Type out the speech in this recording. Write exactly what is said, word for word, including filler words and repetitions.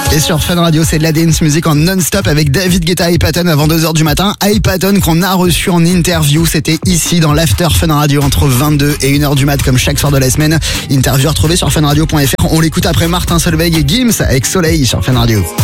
Et sur Fun Radio, c'est de la dance music en non-stop avec David Guetta et Patton avant deux heures du matin. Patton qu'on a reçu en interview, c'était ici dans l'After Fun Radio entre vingt-deux et une heure du mat comme chaque soir de la semaine. Interview retrouvée sur funradio point f r. On l'écoute après Martin Solveig et Gims avec Soleil sur Fun Radio.